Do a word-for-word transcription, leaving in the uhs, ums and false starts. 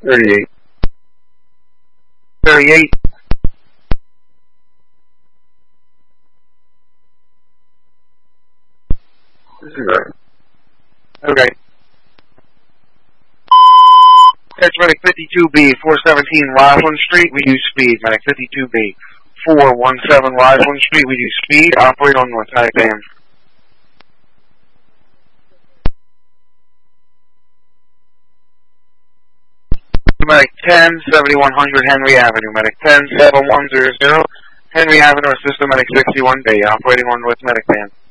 thirty-eight. thirty-eight. Zero. Okay. Catch Medic fifty-two B, four seventeen Roslyn Street, we do speed. Medic fifty-two B, four seventeen Roslyn Street, we do speed. Operate on North Medic Band. Medic ten, seventy-one hundred Henry Avenue. Medic ten, seven one zero zero Henry Avenue, Assistant Medic sixty-one B, operating on North Medic Band.